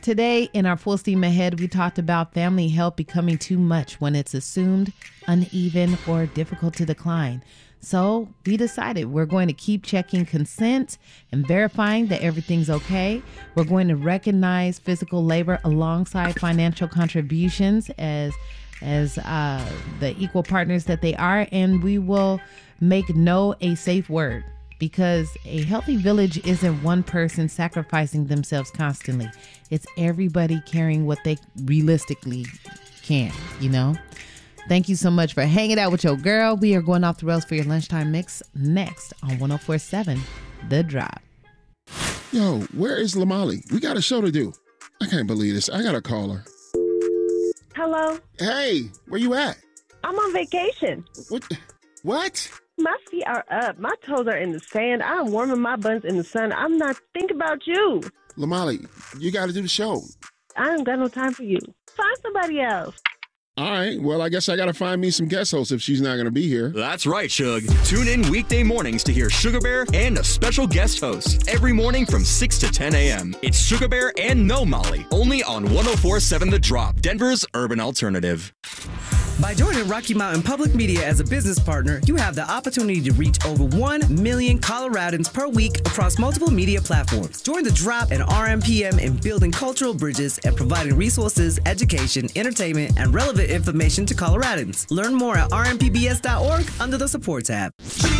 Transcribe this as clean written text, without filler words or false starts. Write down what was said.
Today, in our Full Steam Ahead, we talked about family help becoming too much when it's assumed, uneven, or difficult to decline. So we decided we're going to keep checking consent and verifying that everything's okay. We're going to recognize physical labor alongside financial contributions as the equal partners that they are, and we will make no a safe word, because a healthy village isn't one person sacrificing themselves constantly. It's everybody carrying what they realistically can, you know? Thank you so much for hanging out with your girl. We are going off the rails for your lunchtime mix next on 104.7 The Drop. Yo, where is Lamali? We got a show to do. I can't believe this. I gotta call her. Hello? Hey, where you at? I'm on vacation. What? My feet are up. My toes are in the sand. I'm warming my buns in the sun. I'm not thinking about you. Lamali, you gotta do the show. I ain't got no time for you. Find somebody else. All right, well, I guess I gotta find me some guest hosts if she's not gonna be here. That's right, Shug. Tune in weekday mornings to hear Sugar Bear and a special guest host every morning from 6 to 10 a.m. It's Sugar Bear and No Molly, only on 104.7 The Drop, Denver's urban alternative. By joining Rocky Mountain Public Media as a business partner, you have the opportunity to reach over 1 million Coloradans per week across multiple media platforms. Join the Drop and RMPM in building cultural bridges and providing resources, education, entertainment, and relevant information to Coloradans. Learn more at rmpbs.org under the support tab.